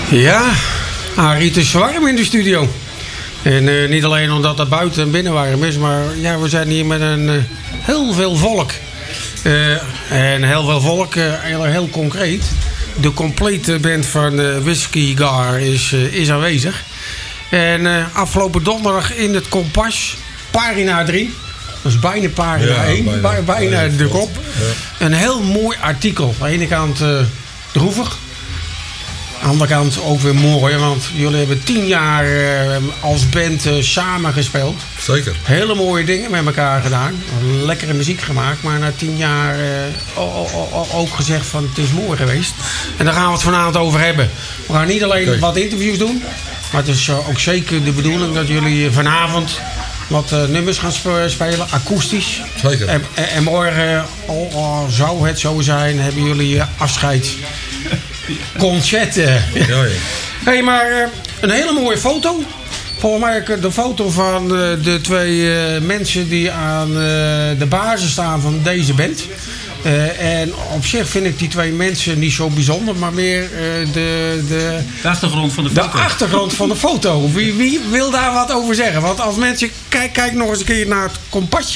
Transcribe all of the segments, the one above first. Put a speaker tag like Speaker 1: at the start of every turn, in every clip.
Speaker 1: Ja, Arie, het is warm in de studio. En niet alleen omdat het buiten en binnen warm is, maar ja, we zijn hier met heel veel volk. En heel veel volk, heel concreet. De complete band van Whiskey Gar is aanwezig. En afgelopen donderdag in het Kompas, pagina 3. Dat is bijna pagina 1, bijna de kop. Ja. Een heel mooi artikel. Aan de ene kant droevig. Aan de andere kant ook weer mooi, want jullie hebben 10 jaar als band samen gespeeld.
Speaker 2: Zeker.
Speaker 1: Hele mooie dingen met elkaar gedaan. Lekkere muziek gemaakt, maar na 10 jaar ook gezegd van het is mooi geweest. En daar gaan we het vanavond over hebben. We gaan niet alleen wat interviews doen, maar het is ook zeker de bedoeling dat jullie vanavond wat nummers gaan spelen, akoestisch.
Speaker 2: Zeker.
Speaker 1: En morgen, zou het zo zijn, hebben jullie afscheid. Concerten. Ja. Hey, maar een hele mooie foto. Volgens mij de foto van de twee mensen die aan de basis staan van deze band. En op zich vind ik die twee mensen niet zo bijzonder, maar meer de achtergrond van de foto. De achtergrond van de foto. Wie wil daar wat over zeggen? Want als mensen kijk nog eens een keer naar het kompasje.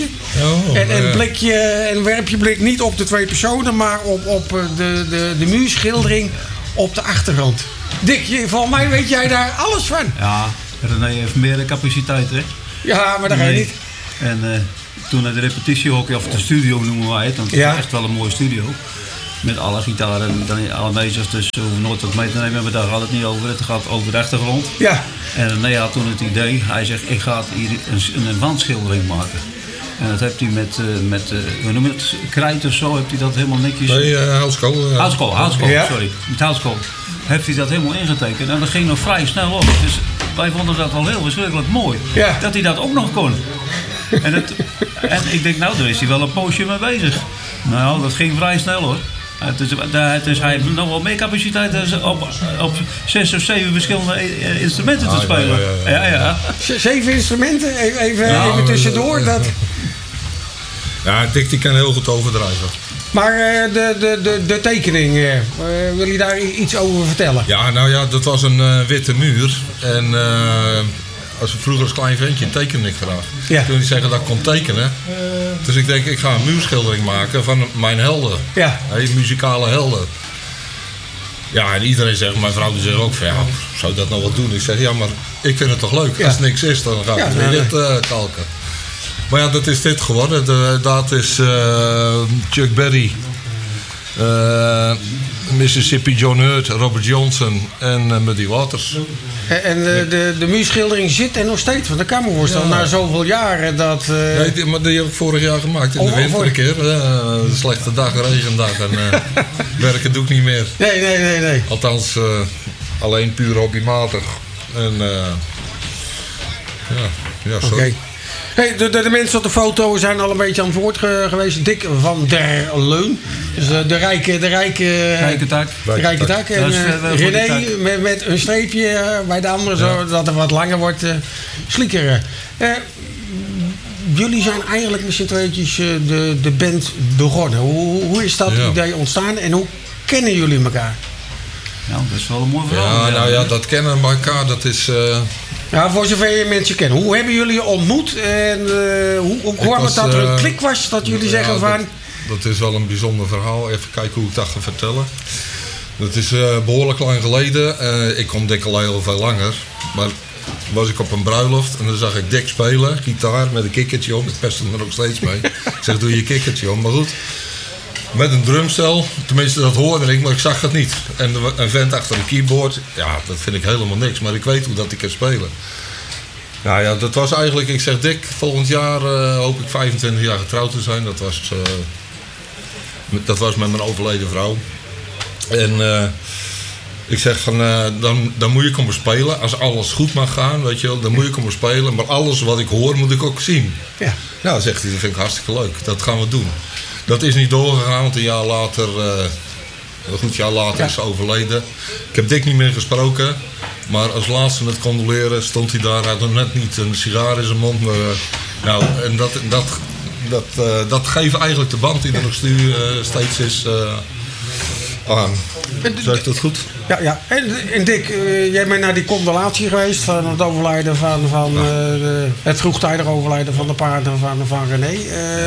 Speaker 1: En werp je blik niet op de twee personen, maar op de muurschildering op de achtergrond. Dick, volgens mij weet jij daar alles van.
Speaker 3: Ja, René heeft meer capaciteit, hè?
Speaker 1: Ja, maar dat ga je niet.
Speaker 3: En toen het repetitiehockey, of de studio noemen wij het, want het is echt wel een mooie studio. Met alle gitaren en alle meesters, dus we hoeven nooit wat mee te nemen, maar daar gaat het niet over. Het gaat over de achtergrond.
Speaker 1: Ja.
Speaker 3: En René had toen het idee, hij zegt, ik ga hier een wandschildering maken. En dat heeft hij met hoe noem je het, krijt of zo, heeft hij dat helemaal netjes...
Speaker 2: Nee, houtskool.
Speaker 3: Houtskool, sorry. Met houtskool heeft hij dat helemaal ingetekend. En dat ging nog vrij snel op. Dus wij vonden dat wel heel verschrikkelijk mooi. Ja. Dat hij dat ook nog kon. En ik denk, nou, daar is hij wel een poosje mee bezig. Nou, dat ging vrij snel, hoor. Dus hij heeft nog wel meer capaciteit op 6 of 7 verschillende instrumenten te spelen. Ja.
Speaker 1: 7 instrumenten? Even tussendoor.
Speaker 2: Ja, Dick die kan heel goed overdrijven.
Speaker 1: Maar de tekening, wil je daar iets over vertellen?
Speaker 2: Ja, nou ja, dat was een witte muur. En vroeger als klein ventje tekende ik graag. Ja. Toen ik zeggen dat ik kon tekenen. Dus ik denk, ik ga een muurschildering maken van mijn helden. Ja. Muzikale helden. Ja, en iedereen zegt, mijn vrouw die zegt ook van, ja, zou je dat nou wat doen? Ik zeg, ja, maar ik vind het toch leuk. Ja. Als er niks is, dan ga ik weer dit kalken. Maar ja, dat is dit geworden. Dat is Chuck Berry, Mississippi John Hurt, Robert Johnson en Muddy Waters.
Speaker 1: En de muurschildering zit er nog steeds. Want ik kan me voorstellen, na zoveel jaren dat...
Speaker 2: Nee, maar die heb ik vorig jaar gemaakt in de winter een keer. Een slechte dag, een regendag. En werken doe ik niet meer.
Speaker 1: Nee.
Speaker 2: Althans, alleen puur hobbymatig. En sorry.
Speaker 1: Okay. Hey, de mensen op de foto zijn al een beetje aan het woord geweest. Dick van der Leun. Dus de rijke tak. En René met een streepje bij de andere, zodat het wat langer wordt. Sliekeren. Jullie zijn eigenlijk met z'n tweetjes de band begonnen. Hoe is dat idee ontstaan en hoe kennen jullie elkaar?
Speaker 3: Nou, dat is wel een mooi verhaal.
Speaker 2: Ja, dat kennen elkaar, dat is...
Speaker 1: Ja, voor zover je mensen kent. Hoe hebben jullie ontmoet en hoe kwam het dat er een klik was dat jullie zeggen van...
Speaker 2: Dat is wel een bijzonder verhaal. Even kijken hoe ik dat ga vertellen. Dat is behoorlijk lang geleden. Ik kom Dick al heel veel langer. Maar was ik op een bruiloft en dan zag ik Dick spelen. Gitaar met een kikkertje om. Ik pest hem er nog steeds mee. Ik zeg, doe je kikkertje om. Maar goed. Met een drumstel. Tenminste, dat hoorde ik, maar ik zag het niet. En een vent achter een keyboard. Ja, dat vind ik helemaal niks. Maar ik weet hoe dat ik kan spelen. Nou ja, dat was eigenlijk... Ik zeg, Dick, volgend jaar hoop ik 25 jaar getrouwd te zijn. Dat was met mijn overleden vrouw. En ik zeg van, dan moet je komen spelen. Als alles goed mag gaan, weet je wel, dan moet je komen spelen. Maar alles wat ik hoor, moet ik ook zien. Ja. Nou, zegt hij, dat vind ik hartstikke leuk. Dat gaan we doen. Dat is niet doorgegaan, want een jaar later... een goed jaar later is ze overleden. Ik heb Dick niet meer gesproken. Maar als laatste met condoleren stond hij daar. Hij had nog net niet een sigaar in zijn mond. Maar, nou, en dat geeft eigenlijk de band die er nog steeds is aan. Zeg ik dat goed?
Speaker 1: Ja. En Dick, jij bent naar die condolatie geweest van het overlijden van het vroegtijdig overlijden van de paarden van René.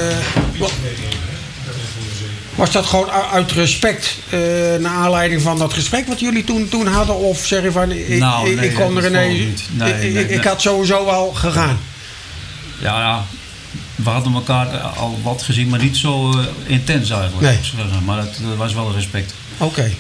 Speaker 1: Was dat gewoon uit respect naar aanleiding van dat gesprek wat jullie toen hadden? Of zeg je van, ik kon René, ik had sowieso al gegaan?
Speaker 3: Ja, we hadden elkaar al wat gezien, maar niet zo intens eigenlijk.
Speaker 1: Nee.
Speaker 3: Maar dat was wel respect.
Speaker 1: Oké.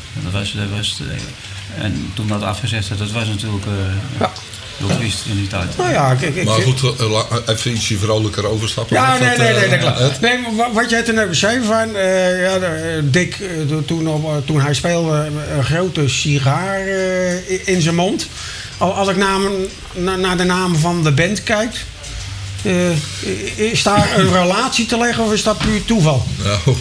Speaker 3: En toen dat afgezegd werd, dat was natuurlijk heel triest in die tijd.
Speaker 1: Nou ja,
Speaker 2: maar goed, even ietsje vrolijker overstappen.
Speaker 1: Ja, nee, klopt. Nee, maar wat jij toen net beschreven van, Dick, toen hij speelde, een grote sigaar in zijn mond. Als ik naar de naam van de band kijk, is daar een relatie te leggen of is dat puur toeval?
Speaker 2: Nou,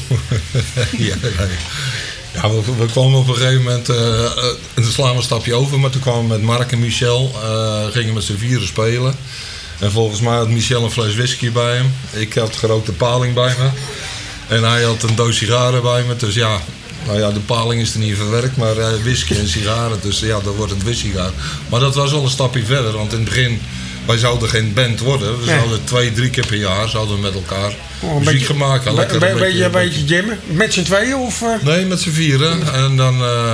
Speaker 2: ja, we kwamen op een gegeven moment, en dan slaan we een stapje over, maar toen kwamen we met Mark en Michel, gingen met z'n vieren spelen. En volgens mij had Michel een fles whisky bij hem. Ik had gerookte paling bij me. En hij had een doos sigaren bij me. Dus ja, nou ja, de paling is er niet verwerkt, maar whisky en sigaren. Dus ja, dan wordt het whisky. Maar dat was al een stapje verder, want in het begin, wij zouden geen band worden. We zouden 2-3 keer per jaar zouden met elkaar muziek gaan maken.
Speaker 1: Een beetje jammen? Met z'n tweeën? Of?
Speaker 2: Nee, met z'n vieren. En dan,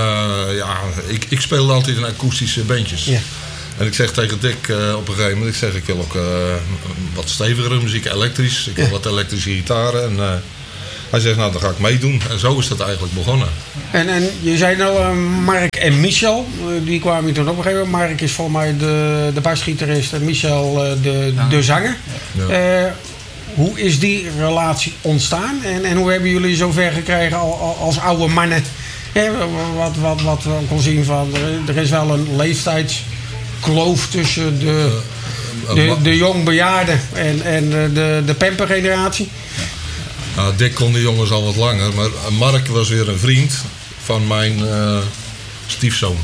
Speaker 2: ik speelde altijd in akoestische bandjes. Ja. En ik zeg tegen Dick op een gegeven moment, ik wil ook wat stevigere muziek, elektrisch. Ik wil wat elektrische gitaren. En hij zegt, nou dan ga ik meedoen. En zo is dat eigenlijk begonnen.
Speaker 1: En je zei nou Mark en Michel, die kwamen hier toen op een gegeven moment. Mark is volgens mij de basgitarist en Michel de zanger. Ja. Hoe is die relatie ontstaan? En hoe hebben jullie zover gekregen als oude mannen? Wat we kon zien van, er is wel een leeftijdskloof tussen de jongbejaarden en de pampergeneratie.
Speaker 2: Nou, Dick kon de jongens al wat langer, maar Mark was weer een vriend van mijn stiefzoon.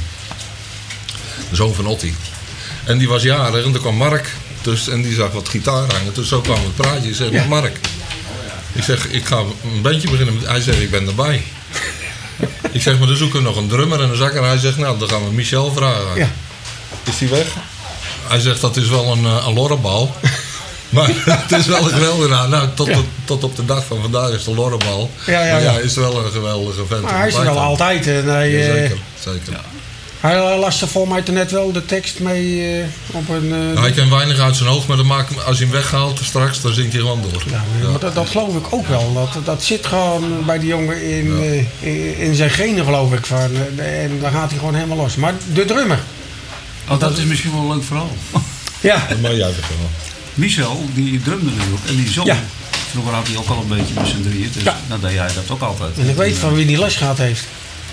Speaker 2: De zoon van Otti. En die was jarig en toen kwam Mark dus, en die zag wat gitaar hangen. Dus zo kwam het praatje. Ik zeg, Mark, ik zeg, ik ga een bandje beginnen. Hij zegt, ik ben erbij. Ik zeg, maar dan zoeken we nog een drummer en een zakker. Hij zegt, nou, dan gaan we Michel vragen. Ja. Is die weg? Hij zegt, dat is wel een lorrebal. Maar het is wel een geweldige. Nou, tot op de dag van vandaag is de lorrebal. Ja, is wel een geweldige vent.
Speaker 1: Maar hij is er wel altijd.
Speaker 2: Zeker. Ja.
Speaker 1: Hij las er volgens mij net wel de tekst mee op een...
Speaker 2: hij kent weinig uit zijn hoofd, maar als hij hem weghaalt straks, dan zingt hij gewoon door.
Speaker 1: Ja. Maar dat geloof ik ook wel. Dat zit gewoon bij die jongen in zijn genen, geloof ik. En dan gaat hij gewoon helemaal los. Maar de drummer.
Speaker 3: Dat is misschien wel een leuk verhaal.
Speaker 1: Ja.
Speaker 2: Dat mag jij vertellen.
Speaker 3: Michel, die drumde natuurlijk. En die zong. Ja. Vroeger had hij ook al een beetje met z'n drieën. Dus dan deed hij dat ook altijd.
Speaker 1: En ik weet van wie die les gehad heeft.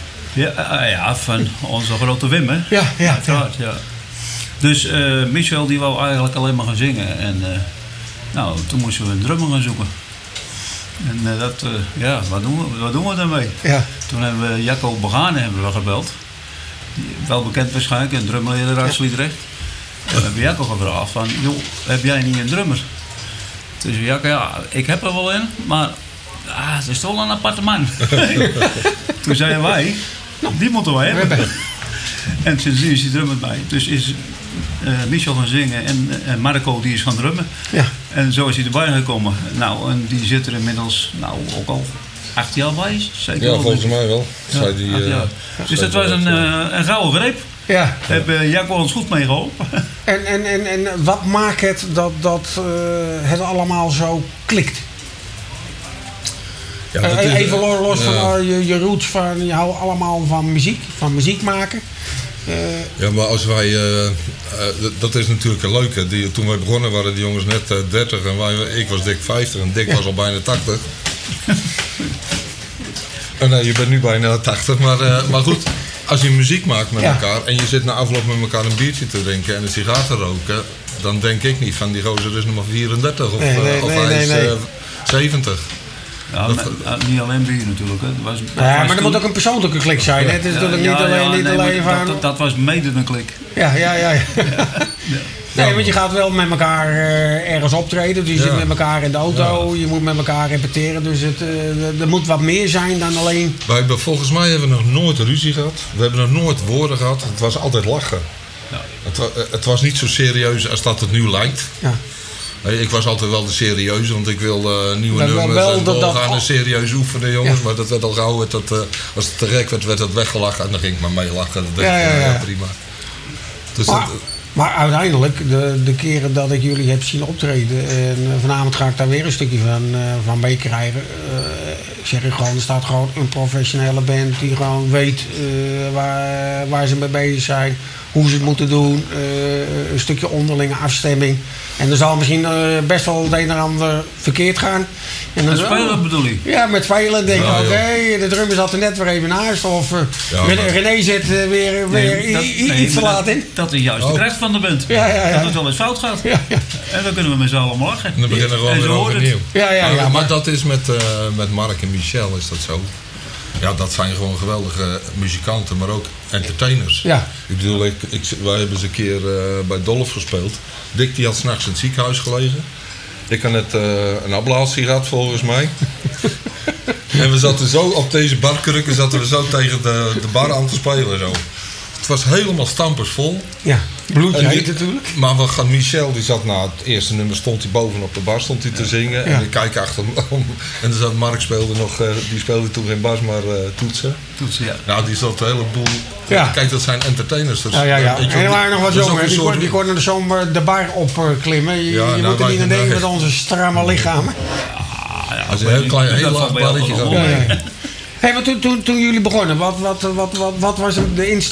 Speaker 3: Ja, van onze grote Wim, hè?
Speaker 1: Ja.
Speaker 3: Uiteraard, ja. Dus Michel die wou eigenlijk alleen maar gaan zingen. En toen moesten we een drummer gaan zoeken. En wat doen we daarmee? Ja. Toen hebben we Jacco Begane gebeld. Wel bekend waarschijnlijk, een drummerleraar uit Sliedrecht. En we hebben Jacco gevraagd van, joh, heb jij niet een drummer? Toen zei Jacco, ik heb er wel in, maar het is toch wel een aparte man. Toen zeiden wij, die moeten wij hebben. En sindsdien is die drummer bij. Dus is Michel gaan zingen en Marco die is gaan drummen. Ja. En zo is hij erbij gekomen. Nou, en die zit er inmiddels ook al 8 jaar bij. Zeker
Speaker 2: ja, volgens mij wel. Ja,
Speaker 3: dus dat was een gouden greep.
Speaker 1: Ja.
Speaker 3: Hebben Jacco ons goed mee geholpen.
Speaker 1: En wat maakt het dat het allemaal zo klikt? Ja, even los van je roots, van je houdt allemaal van muziek maken.
Speaker 2: Ja, maar als wij, dat is natuurlijk een leuke. Toen wij begonnen waren die jongens net 30 en ik was dik 50 en Dick was al bijna 80. Nee, je bent nu bijna 80, maar goed. Als je muziek maakt met elkaar en je zit na afloop met elkaar een biertje te drinken en een sigaar te roken, dan denk ik niet van die gozer is nog maar 34 of hij is 70.
Speaker 3: Ja, niet alleen bier natuurlijk. Hè.
Speaker 1: Maar er moet ook een persoonlijke klik zijn. Hè. Het is natuurlijk niet alleen van...
Speaker 3: Dat was mede een klik.
Speaker 1: Ja. Nee, want je gaat wel met elkaar ergens optreden. Dus je zit met elkaar in de auto. Ja. Je moet met elkaar repeteren. Dus er moet wat meer zijn dan alleen...
Speaker 2: Volgens mij hebben we nog nooit ruzie gehad. We hebben nog nooit woorden gehad. Het was altijd lachen. Ja. Het was niet zo serieus als dat het nu lijkt. Ja. Ik was altijd wel de serieuze, want ik wil nieuwe nummers en doorgaan en serieus oefenen, jongens. Ja. Maar dat werd al gauw, als het te gek werd, werd het weggelachen. En dan ging ik maar meelachen. Dat deed prima. Dus
Speaker 1: maar uiteindelijk, de keren dat ik jullie heb zien optreden... en vanavond ga ik daar weer een stukje van meekrijgen... zeg ik gewoon, er staat gewoon een professionele band... die gewoon weet waar ze mee bezig zijn... hoe ze het moeten doen, een stukje onderlinge afstemming. En er zal misschien best wel het een en ander verkeerd gaan. En
Speaker 3: met spelen bedoel je?
Speaker 1: Ja, met spelen. Denk ik, oké, de drummer zat er net weer even naast. Of René zit weer iets te laat in.
Speaker 3: Dat is juist de kracht van de band. Dat het wel eens fout gaat. Ja. En dan kunnen we met z'n allen lachen.
Speaker 2: En dan beginnen we gewoon weer overnieuw. Maar dat is met Mark en Michel is dat zo. Ja, dat zijn gewoon geweldige muzikanten, maar ook entertainers. Ja. Ik bedoel, wij hebben eens een keer bij Dolph gespeeld. Dick die had 's nachts in het ziekenhuis gelegen. Ik had net een ablatie gehad, volgens mij. En we zaten zo op deze barkrukken zaten we zo tegen de bar aan te spelen. Zo. Het was helemaal stampersvol.
Speaker 1: Ja, bloedheet natuurlijk.
Speaker 2: Maar wat gaat Michel, die zat na het eerste nummer, stond hij bovenop de bar stond hij te zingen. Ja. En ik kijk achter hem om. En dan zat Mark speelde nog, die speelde toen geen bas, maar toetsen.
Speaker 3: Toetsen, ja.
Speaker 2: Nou, die zat een heleboel. Ja. Kijk, dat zijn entertainers. Dus,
Speaker 1: en er waren nog wat jongen, die konden zomaar de bar opklimmen. Je moet er niet aan denken met onze stramme lichamen.
Speaker 2: Ja, als een heel klein, heel laag barretje gaat.
Speaker 1: Hey, maar toen jullie begonnen, wat was de insteek?